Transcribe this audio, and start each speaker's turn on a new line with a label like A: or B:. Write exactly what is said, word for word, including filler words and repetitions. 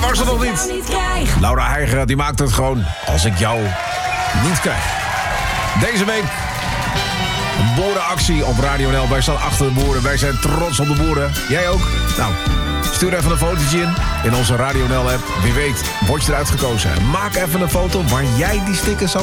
A: was er nog niet. Laura Heijger, die maakt het gewoon als ik jou niet krijg. Deze week een boerenactie op Radio N L. Wij staan achter de boeren. Wij zijn trots op de boeren. Jij ook? Nou, stuur even een fotootje in. In onze Radio N L app. Wie weet, word je eruit gekozen. Maak even een foto waar jij die stickers